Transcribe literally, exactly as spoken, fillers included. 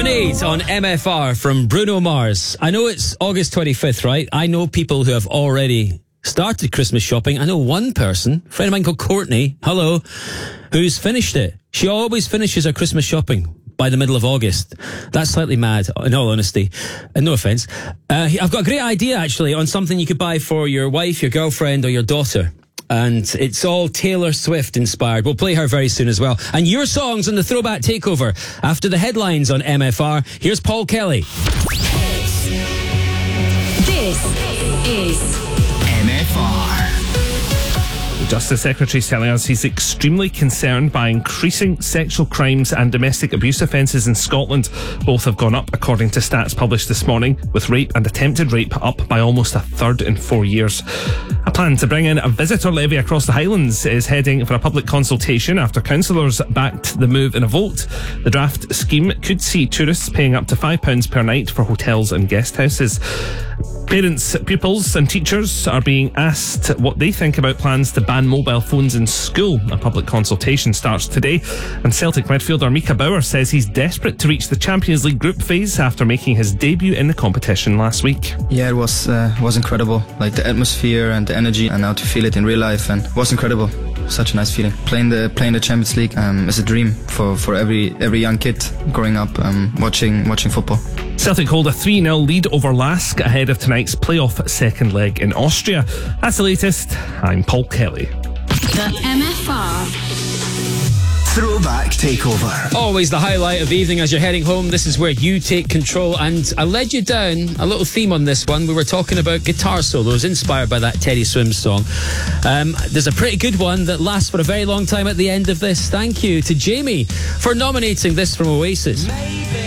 Grenade on M F R from Bruno Mars. I know it's August twenty-fifth, right? I know people who have already started Christmas shopping. I know one person, a friend of mine called Courtney, hello, who's finished it. She always finishes her Christmas shopping by the middle of August. That's slightly mad, in all honesty. And no offence. Uh, I've got a great idea, actually, on something you could buy for your wife, your girlfriend, or your daughter. And it's all Taylor Swift inspired. We'll play her very soon as well. And your songs on the Throwback Takeover after the headlines on M F R. Here's Paul Kelly. This is M F R. The Justice Secretary is telling us he's extremely concerned by increasing sexual crimes and domestic abuse offences in Scotland. Both have gone up, according to stats published this morning, with rape and attempted rape up by almost a third in four years. A plan to bring in a visitor levy across the Highlands is heading for a public consultation after councillors backed the move in a vote. The draft scheme could see tourists paying up to five pounds per night for hotels and guest houses. Parents, pupils and teachers are being asked what they think about plans to ban mobile phones in school. A public consultation starts today, and Celtic midfielder Mika Bauer says he's desperate to reach the Champions League group phase after making his debut in the competition last week. Yeah, it was uh, was incredible. Like the atmosphere and the energy, and now to feel it in real life, and it was incredible. Such a nice feeling. Playing the playing the Champions League um, is a dream for, for every every young kid growing up um, watching watching football. Celtic hold a three nil lead over Lask ahead of tonight's playoff second leg in Austria. That's the latest. I'm Paul Kelly. The M F R Throwback Takeover. Always the highlight of the evening as you're heading home. This is where you take control, and I led you down a little theme on this one. We were talking about guitar solos inspired by that Teddy Swims song. Um, there's a pretty good one that lasts for a very long time at the end of this. Thank you to Jamie for nominating this from Oasis. Maybe